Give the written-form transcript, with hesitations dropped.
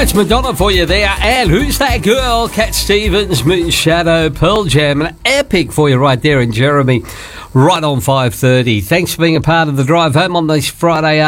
It's Madonna for you there. And Who's That Girl? Cat Stevens, Moon Shadow, Pearl Jam. An epic for you right there in Jeremy. Right on 5:30. Thanks for being a part of the drive home on this Friday